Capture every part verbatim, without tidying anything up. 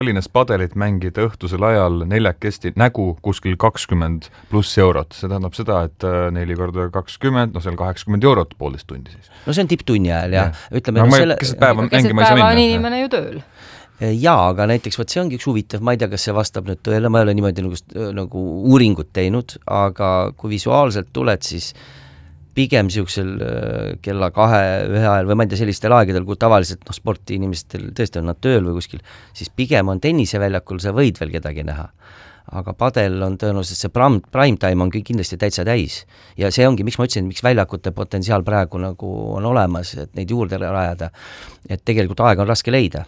Tallinnas padelit mängida õhtusel ajal neljakesti nägu kuskil kakskümmend pluss eurot. See tähendab seda, et neli korda kakskümmend, no seal kaheksakümmend eurot poolteist tundi siis. No see on tipptunni ajal, jah. Ja. Ütleme, no, no, selle... Keset päeva mängima ei saa minna. on inimene ju tööl. Jaa, aga näiteks võt see ongi üks huvitav, ma ei tea, kas see vastab nüüd tõele, ma ei ole niimoodi nagu, nagu uuringut teinud, aga kui visuaalselt tuled, siis pigem siuksel kella kahe, ühe ajal või ma ei tea sellistel aegadel, kui tavaliselt no, sporti inimestel tõesti on nad tööl või kuskil, siis pigem on tenniseväljakul, sa võid veel kedagi näha. Aga padel on tõenäoliselt see prime, prime time on kindlasti täitsa täis. Ja see ongi, miks ma ütlesin, miks väljakute potentsiaal praegu nagu on olemas, et neid juurde rajada, et tegelikult aega on raske leida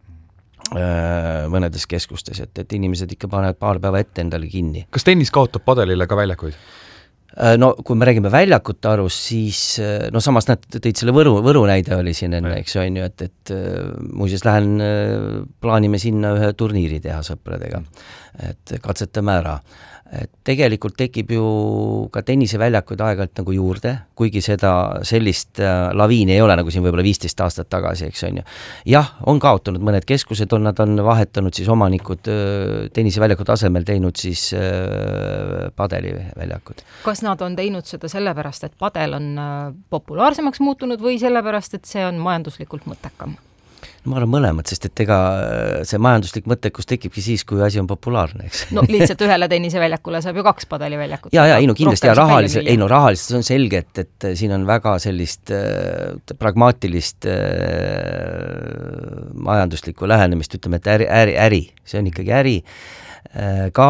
mõnedes keskustes, et, et inimesed ikka panevad paar päeva ette endale kinni. Kas tennis kaotab padelile ka väljakuid? No kui me räägime väljakute arust, siis no samas nad tõid selle Võru, Võru näide oli siin enne, eks on ju, et, et muuseas lähen, plaanime sinna ühe turniiri teha sõpradega, et katsetame ära. Et tegelikult tekib ju ka tenniseväljakuid aeg-ajalt nagu juurde, kuigi seda sellist laviini ei ole nagu siin võib-olla viisteist aastat tagasi, eks on ju. Jah, on kaotanud mõned keskused, on, nad on vahetanud siis omanikud tenniseväljakud asemel teinud siis padeliväljakud. Kas nad on teinud seda sellepärast, et padel on populaarsemaks muutunud või sellepärast, et see on majanduslikult mõttekam? Ma arvan mõlemad, sest et ega see majanduslik mõttekus tekibki siis, kui asi on populaarne, eks. No lihtsalt ühele tenniseväljakule saab ju kaks padaliväljakut. Ja, ja, ei no kindlasti, ja rahaliselt, ei no rahaliselt see on selge, et, et siin on väga sellist äh, pragmaatilist äh, majanduslikku lähenemist, ütleme, et äri, äri, äri, see on ikkagi äri äh, ka,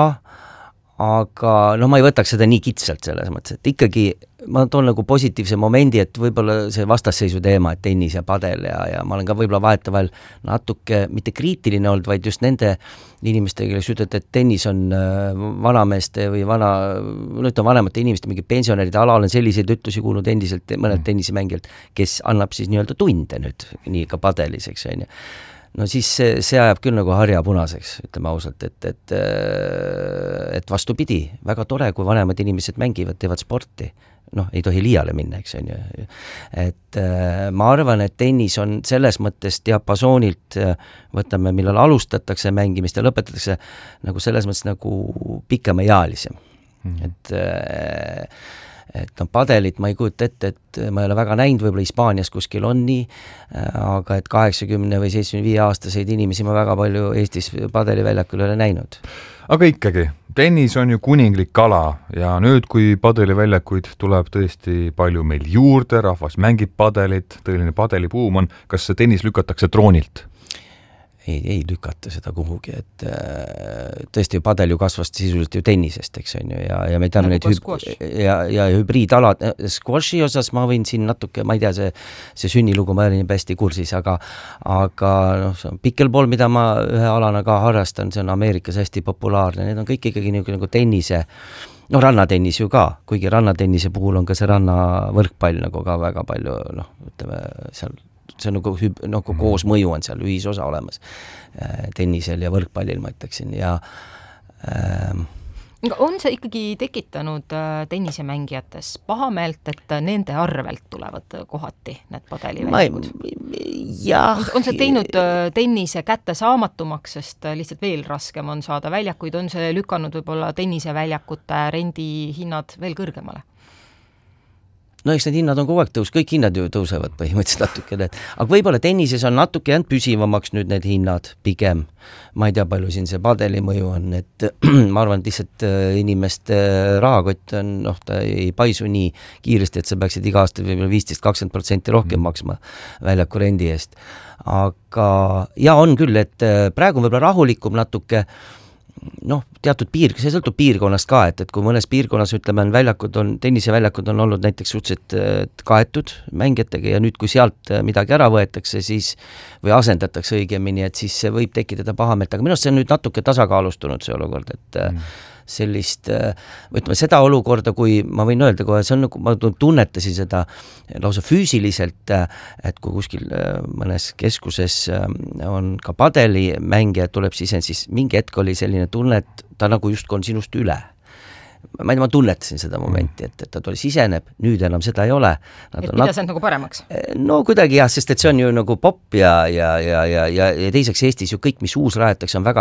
aga noh, ma ei võtaks seda nii kitsalt selles mõttes, et ikkagi ma toon nagu positiivse momendi, et võib-olla see vastasseisu teema, et tennis ja padel ja, ja ma olen ka võib-olla vahetavahel natuke mitte kriitiline olnud, vaid just nende inimestega, kes ütled, et tennis on vanameeste või vana, nüüd on vanemate inimeste mingi pensionäride ala, olen selliseid ütlusi kuulnud endiselt mõnelt tennisemängijalt, kes annab siis nii-öelda tunde nüüd, nii ka padelis, eks on ju. No siis see, see ajab küll nagu harja punaseks, ütleme ausalt, et, et, et vastu pidi, väga tore, kui vanemad inimesed mängivad, teevad sporti, noh, ei tohi liiale minna, eks on ju. Et ma arvan, et tennis on selles mõttes diapasoonilt, võtame, millal alustatakse mängimist ja lõpetatakse, nagu selles mõttes nagu pikemaealisem. Mm-hmm. Et et no padelit ma ei kujuta ette, et ma ei ole väga näinud, võib-olla Hispaanias kuskil on nii, aga et kaheksakümne või seitsmekümne viie aastaseid inimesi ma väga palju Eestis padeliväljakul ei ole näinud. Aga ikkagi, tennis on ju kuninglik ala ja nüüd, kui padeliväljakuid tuleb tõesti palju meil juurde, rahvas mängib padelit, tõeline padelipuum on, kas see tennis lükatakse troonilt? Ei, ei lükata seda kuhugi, et äh, tõesti ju padel ju kasvas sisuliselt ju tennisest, eks on ju, ja, ja me teame neid hüb- ja, ja hübriidalad, squashi osas ma võin siin natuke, ma ei tea, see, see sünnilugu ma olin hästi kursis, aga, aga noh, see on pickleball, mida ma ühe alana ka harrastan, see on Ameerikas hästi populaarne, need on kõik ikkagi nagu, nagu tennise, no rannatennis ju ka, kuigi rannatennise puhul on ka see rannavõrkpall nagu ka väga palju, noh, ütleme seal see on nagu, nagu koos mõju on seal ühisosa olemas tennisel ja võrkpallil, ma ütleksin. Ja, ähm, on see ikkagi tekitanud tennisemängijates pahameelt, et nende arvelt tulevad kohati need padeliväljakud? On, on see teinud tennise kätte saamatumaks, sest lihtsalt veel raskem on saada väljakuid, on see lükanud võib-olla tenniseväljakute rendihinnad veel kõrgemale? No eks need hinnad on kogu aeg tõus, kõik hinnad ju tõusevad põhimõtteliselt natukene, aga võib-olla tennises on natuke jäänud püsivamaks nüüd need hinnad pigem. Ma ei tea, palju siin see padeli mõju on, et ma arvan, et lihtsalt inimeste rahakott on, noh, ta ei paisu nii kiiresti, et sa peaksid iga aasta viisteist kakskümmend protsenti rohkem maksma väljaku rendi eest. Aga ja on küll, et praegu on võib-olla rahulikum natuke, noh, teatud piir, see sõltub piirkonnast ka, et, et kui mõnes piirkonnas, ütleme, on väljakud on, tenniseväljakud on olnud näiteks suhteliselt kaetud mängijatega ja nüüd, kui sealt midagi ära võetakse, siis, või asendatakse õigemini, et siis see võib tekitada pahameelt, aga minu arust see on nüüd natuke tasakaalustunud see olukord, et mm. sellist, ütleme, seda olukorda, kui ma võin öelda kohe, see on nagu, ma tunnetasin seda lausa füüsiliselt, et kui kuskil mõnes keskuses on ka padeli mängija, tuleb siis, siis mingi hetk oli selline tunne, et ta nagu just on sinust üle. ma ei tea, ma tunnetasin seda momenti, et, et ta tuli siseneb, nüüd enam seda ei ole. Nad et pidas end nagu paremaks? No kuidagi jah, sest et see on ju nagu pop ja, ja, ja, ja, ja, ja teiseks Eestis ju kõik, mis uus rajatakse, on väga